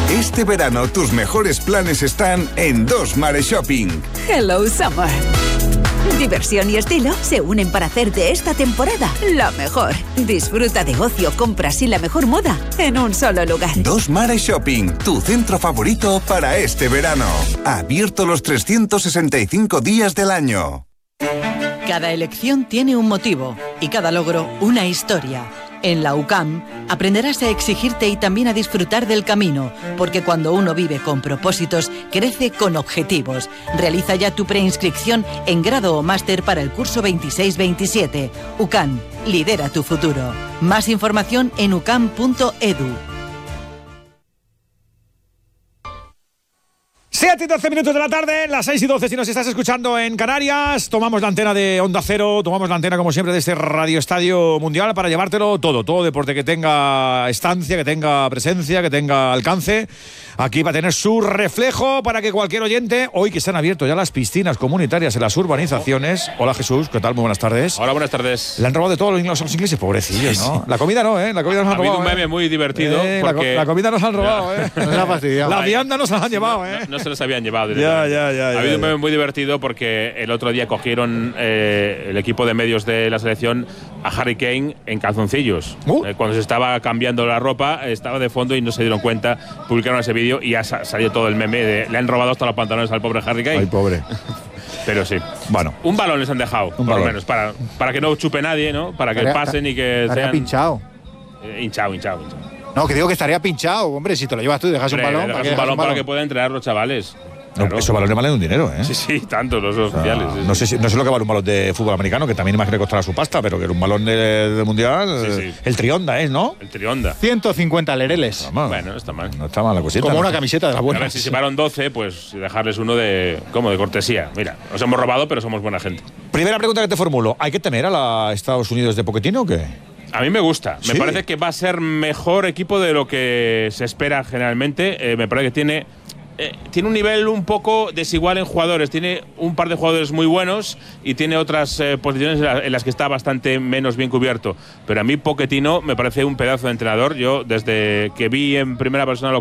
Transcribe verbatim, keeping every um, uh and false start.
Este verano tus mejores planes están en Dos Mares Shopping. Hello Summer. Diversión y estilo se unen para hacer de esta temporada la mejor. Disfruta de ocio, compras y la mejor moda en un solo lugar. Dos Mares Shopping, tu centro favorito para este verano. Abierto los trescientos sesenta y cinco días del año. Cada elección tiene un motivo y cada logro una historia. En la U C A M aprenderás a exigirte y también a disfrutar del camino, porque cuando uno vive con propósitos, crece con objetivos. Realiza ya tu preinscripción en grado o máster para el curso veintiséis veintisiete. U C A M, lidera tu futuro. Más información en u c a m punto e d u. siete y doce minutos de la tarde, las seis y doce si nos estás escuchando en Canarias. Tomamos la antena de Onda Cero, tomamos la antena como siempre de este Radio Estadio Mundial para llevártelo todo, todo deporte que tenga estancia, que tenga presencia, que tenga alcance. Aquí va a tener su reflejo para que cualquier oyente, hoy que se han abierto ya las piscinas comunitarias en las urbanizaciones. Hola Jesús, ¿qué tal? Muy buenas tardes. Hola, buenas tardes. Le han robado de todos los ingleses a los ingleses, pobrecillos, ¿no? La comida no, ¿eh? La comida nos han robado. Ha habido un meme ¿eh? muy divertido. Eh, porque... la, la comida nos han robado, ¿eh? La, la vianda nos la han llevado, ¿eh? No, no se los habían llevado. Ya, ya, ya. Ha ya, habido ya. un meme muy divertido porque el otro día cogieron eh, el equipo de medios de la selección a Harry Kane en calzoncillos. Uh. Eh, cuando se estaba cambiando la ropa, estaba de fondo y no se dieron cuenta. Publicaron ese vídeo y ya sa- salió todo el meme de le han robado hasta los pantalones al pobre Harry Kane. Ay, pobre. Pero sí. Bueno. Un balón les han dejado, por balón. lo menos, para, para que no chupe nadie, ¿no? Para que Estaría- pasen y que Estaría sean… pinchado. Eh, hinchado, hinchado, hinchado. No, que digo que estaría pinchado, hombre, si te lo llevas tú y dejas Hombre, un balón. dejas ¿para qué un dejas balón para que puedan entrenar los chavales. No, Claro. esos balones valen un dinero, ¿eh? Sí, sí, tanto los oficiales. sí, No sí. sé, si, no sé lo que vale un balón de fútbol americano, que también imagino que costará su pasta, pero que era un balón del de mundial. Sí, sí. El Trionda es, ¿no? El Trionda. ciento cincuenta lereles. Vamos, Bueno, no está mal. no está mal la cosita. Como ¿no? una camiseta de la A buena. ver, si se llevaron doce, pues dejarles uno de… ¿Cómo? De cortesía. Mira, os hemos robado, pero somos buena gente. Primera pregunta que te formulo. ¿Hay que temer a la Estados Unidos de Pochettino o qué? A mí me gusta. Sí. Me parece que va a ser mejor equipo de lo que se espera generalmente. Eh, me parece que tiene… Eh, tiene un nivel un poco desigual en jugadores. Tiene un par de jugadores muy buenos y tiene otras eh, posiciones en, la, en las que está bastante menos bien cubierto. Pero a mí Pochettino me parece un pedazo de entrenador. Yo, desde que vi en primera persona lo